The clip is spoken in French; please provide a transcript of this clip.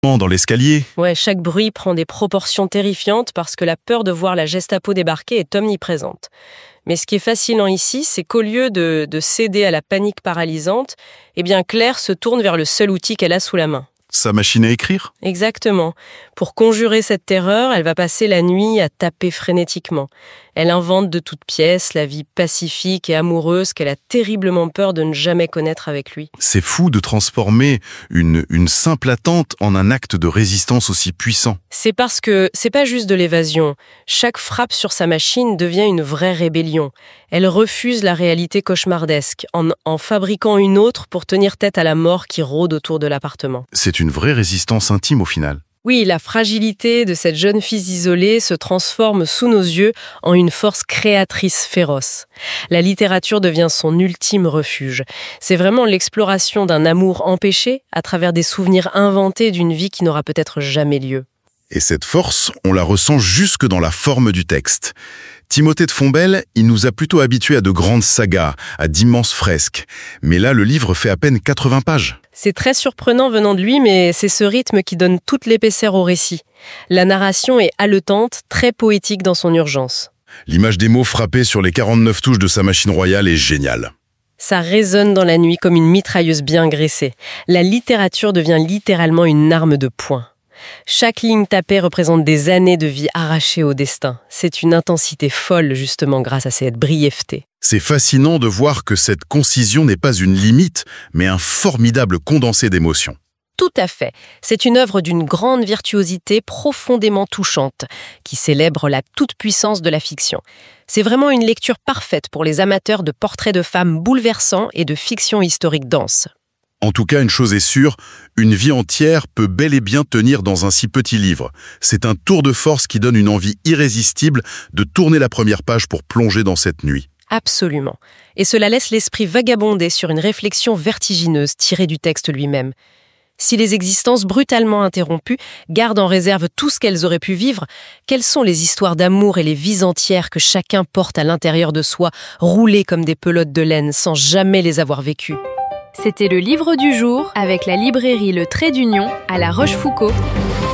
Dans l'escalier. Ouais, chaque bruit prend des proportions terrifiantes parce que la peur de voir la Gestapo débarquer est omniprésente. Mais ce qui est fascinant ici, c'est qu'au lieu de céder à la panique paralysante, eh bien Claire se tourne vers le seul outil qu'elle a sous la main. Sa machine à écrire. Exactement. Pour conjurer cette terreur, elle va passer la nuit à taper frénétiquement. Elle invente de toutes pièces la vie pacifique et amoureuse qu'elle a terriblement peur de ne jamais connaître avec lui. C'est fou de transformer une simple attente en un acte de résistance aussi puissant. C'est parce que c'est pas juste de l'évasion. Chaque frappe sur sa machine devient une vraie rébellion. Elle refuse la réalité cauchemardesque en fabriquant une autre pour tenir tête à la mort qui rôde autour de l'appartement. C'est une vraie résistance intime au final. Oui, la fragilité de cette jeune fille isolée se transforme sous nos yeux en une force créatrice féroce. La littérature devient son ultime refuge. C'est vraiment l'exploration d'un amour empêché à travers des souvenirs inventés d'une vie qui n'aura peut-être jamais lieu. Et cette force, on la ressent jusque dans la forme du texte. Timothée de Fontbelle, il nous a plutôt habitués à de grandes sagas, à d'immenses fresques. Mais là, le livre fait à peine 80 pages. C'est très surprenant venant de lui, mais c'est ce rythme qui donne toute l'épaisseur au récit. La narration est haletante, très poétique dans son urgence. L'image des mots frappés sur les 49 touches de sa machine royale est géniale. Ça résonne dans la nuit comme une mitrailleuse bien graissée. La littérature devient littéralement une arme de poing. Chaque ligne tapée représente des années de vie arrachées au destin. C'est une intensité folle, justement, grâce à cette brièveté. C'est fascinant de voir que cette concision n'est pas une limite, mais un formidable condensé d'émotions. Tout à fait. C'est une œuvre d'une grande virtuosité profondément touchante, qui célèbre la toute-puissance de la fiction. C'est vraiment une lecture parfaite pour les amateurs de portraits de femmes bouleversants et de fiction historique dense. En tout cas, une chose est sûre, une vie entière peut bel et bien tenir dans un si petit livre. C'est un tour de force qui donne une envie irrésistible de tourner la première page pour plonger dans cette nuit. Absolument. Et cela laisse l'esprit vagabonder sur une réflexion vertigineuse tirée du texte lui-même. Si les existences brutalement interrompues gardent en réserve tout ce qu'elles auraient pu vivre, quelles sont les histoires d'amour et les vies entières que chacun porte à l'intérieur de soi, roulées comme des pelotes de laine sans jamais les avoir vécues ? C'était le livre du jour avec la librairie Le Trait d'Union à La Rochefoucauld.